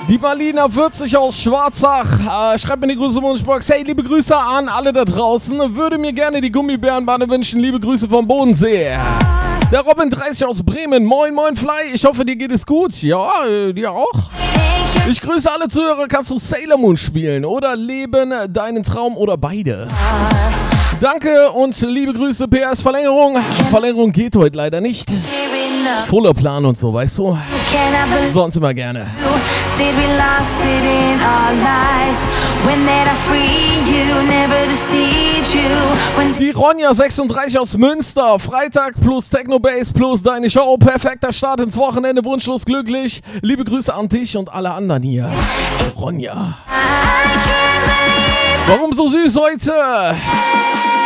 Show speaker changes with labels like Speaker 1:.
Speaker 1: Die Marlina 40 aus Schwarzach schreibt mir die Grüße-Wunschbox. Hey, liebe Grüße an alle da draußen. Würde mir gerne die Gummibärenbahn wünschen. Liebe Grüße vom Bodensee. Der Robin 30 aus Bremen. Moin, moin, Fly. Ich hoffe, dir geht es gut. Ja, dir auch. Ich grüße alle Zuhörer. Kannst du Sailor Moon spielen oder leben deinen Traum oder beide? Danke und liebe Grüße. PS Verlängerung. Verlängerung geht heute leider nicht. Voller Plan und so, weißt du? Sonst immer gerne. Did we lost it in our lives? When did I free you? Never deceived you. Die Ronja 36 aus Münster. Freitag plus Techno Bass plus deine Show. Perfekter Start ins Wochenende. Wunschlos glücklich. Liebe Grüße an dich und alle anderen hier. Ronja. Warum so süß heute?